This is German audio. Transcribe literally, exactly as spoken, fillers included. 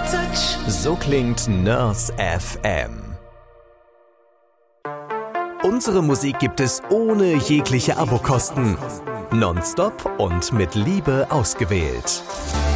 So klingt Nurse F M. Unsere Musik gibt es ohne jegliche Abokosten. Nonstop und mit Liebe ausgewählt.